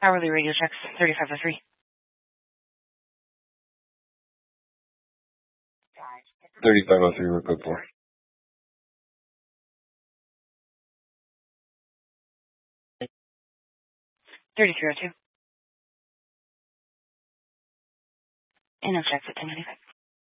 Hourly radio checks, 3503. 3503, we're good for. $33.02. And no checks at 1095.